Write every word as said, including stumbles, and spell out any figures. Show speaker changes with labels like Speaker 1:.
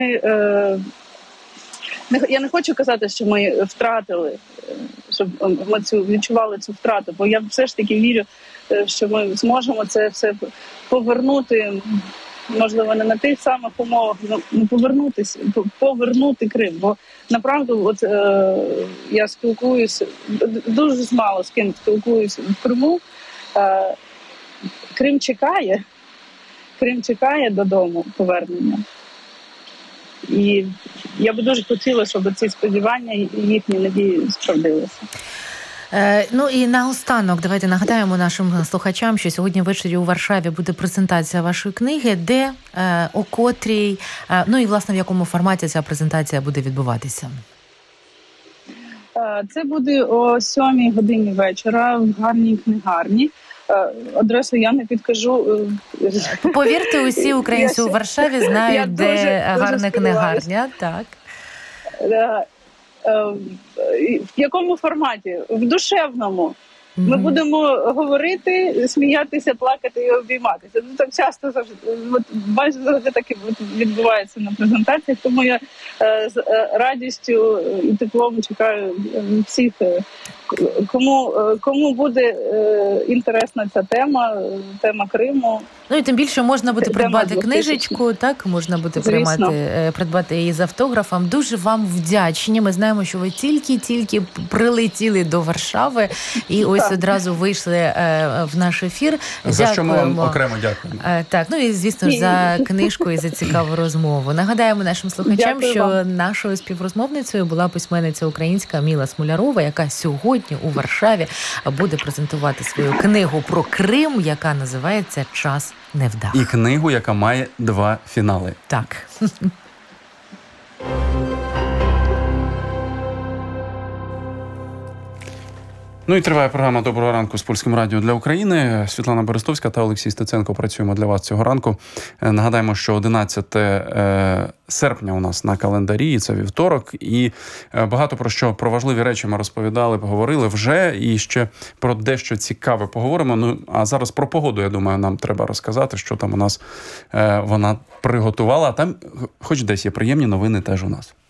Speaker 1: Е, я не хочу казати, що ми втратили, щоб ми цю відчували цю втрату, бо я все ж таки вірю, що ми зможемо це все повернути, можливо, не на тих самих умовах, але повернутися, повернути Крим. Бо направду, от е, я спілкуюся, дуже мало з ким спілкуюся в Криму. Е, Крим чекає, Крим чекає додому повернення. І я би дуже хотіла, щоб ці сподівання і їхні надії справдилися.
Speaker 2: Е, ну і наостанок, давайте нагадаємо нашим слухачам, що сьогодні ввечері у Варшаві буде презентація вашої книги, де, е, о котрій, е, ну і власне в якому форматі ця презентація буде відбуватися?
Speaker 1: Це буде о сьомій годині вечора в гарній книгарні. Адресу я не підкажу.
Speaker 2: Повірте, усі українці у Варшаві знають, де дуже, гарна дуже книгарня. Так.
Speaker 1: В якому форматі? В душевному. Mm-hmm. Ми будемо говорити, сміятися, плакати і обійматися. Ну, так часто завжди, от, майже завжди так і відбувається на презентаціях, тому я е, з е, радістю і теплом чекаю всіх, кому, кому буде е, інтересна ця тема, тема Криму.
Speaker 2: Ну і тим більше можна буде придбати книжечку, так, можна буде приймати, придбати її з автографом. Дуже вам вдячні. Ми знаємо, що ви тільки-тільки прилетіли до Варшави і ось так. одразу вийшли е, в наш ефір.
Speaker 3: За Дякуємо. Що ми вам окремо дякуємо.
Speaker 2: Е, так, ну і звісно ж за книжку і за цікаву розмову. Нагадаємо нашим слухачам, Дякую що вам. Нашою співрозмовницею була письменниця українська Міла Смолярова, яка сьогодні у Варшаві буде презентувати свою книгу про Крим, яка називається «Час невдах».
Speaker 3: І книгу, яка має два фінали.
Speaker 2: Так.
Speaker 3: Ну і триває програма «Доброго ранку» з Польським радіо для України. Світлана Берестовська та Олексій Стеценко працюємо для вас цього ранку. Нагадаємо, що одинадцяте серпня у нас на календарі, це вівторок, і багато про що, про важливі речі ми розповідали, поговорили вже, і ще про дещо цікаве поговоримо. Ну, а зараз про погоду, я думаю, нам треба розказати, що там у нас вона приготувала. Там хоч десь є приємні новини теж у нас.